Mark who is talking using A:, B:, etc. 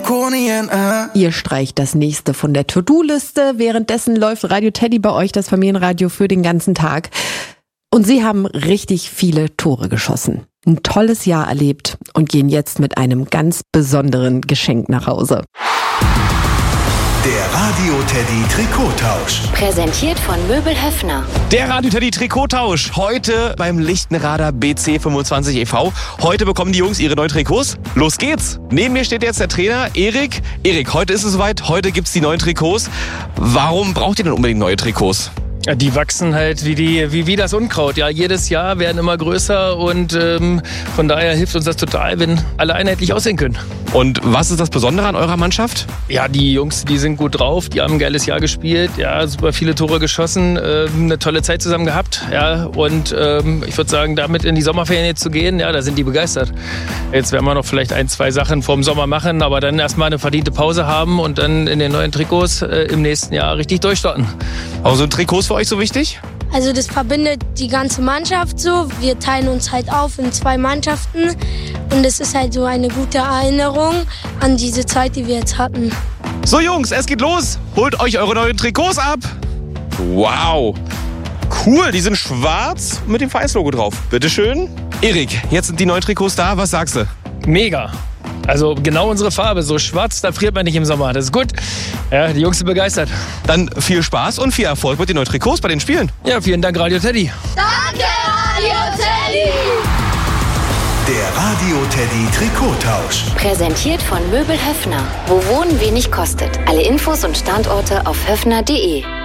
A: Ihr streicht das nächste von der To-Do-Liste. Währenddessen läuft Radio Teddy bei euch, das Familienradio, für den ganzen Tag. Und sie haben richtig viele Tore geschossen, ein tolles Jahr erlebt und gehen jetzt mit einem ganz besonderen Geschenk nach Hause.
B: Der Radio Teddy Trikottausch.
C: Präsentiert von Möbel Höffner.
D: Der Radio Teddy Trikottausch. Heute beim Lichtenrader BC 25 e.V. Heute bekommen die Jungs ihre neuen Trikots. Los geht's. Neben mir steht jetzt der Trainer Erik. Erik, heute ist es soweit. Heute gibt's die neuen Trikots. Warum braucht ihr denn unbedingt neue Trikots?
E: Ja, die wachsen halt wie das Unkraut. Ja, jedes Jahr werden immer größer und von daher hilft uns das total, wenn alle einheitlich aussehen können.
D: Und was ist das Besondere an eurer Mannschaft?
E: Ja, die Jungs, die sind gut drauf, die haben ein geiles Jahr gespielt, ja, super viele Tore geschossen, eine tolle Zeit zusammen gehabt, ja, und ich würde sagen, damit in die Sommerferien jetzt zu gehen, ja, da sind die begeistert. Jetzt werden wir noch vielleicht 1, 2 Sachen vor dem Sommer machen, aber dann erstmal eine verdiente Pause haben und dann in den neuen Trikots im nächsten Jahr richtig durchstarten.
D: Also sind Trikots für euch so wichtig?
F: Also das verbindet die ganze Mannschaft so. Wir teilen uns halt auf in 2 Mannschaften und es ist halt so eine gute Erinnerung an diese Zeit, die wir jetzt hatten.
D: So Jungs, es geht los. Holt euch eure neuen Trikots ab. Wow. Cool, die sind schwarz mit dem Vereinslogo drauf. Bitteschön. Erik, jetzt sind die neuen Trikots da. Was sagst du?
E: Mega. Also genau unsere Farbe, so schwarz, da friert man nicht im Sommer. Das ist gut. Ja, die Jungs sind begeistert.
D: Dann viel Spaß und viel Erfolg mit den neuen Trikots bei den Spielen.
E: Ja, vielen Dank, Radio Teddy.
F: Danke, Radio Teddy!
B: Der Radio Teddy Trikottausch.
C: Präsentiert von Möbel Höffner. Wo Wohnen wenig kostet. Alle Infos und Standorte auf höffner.de.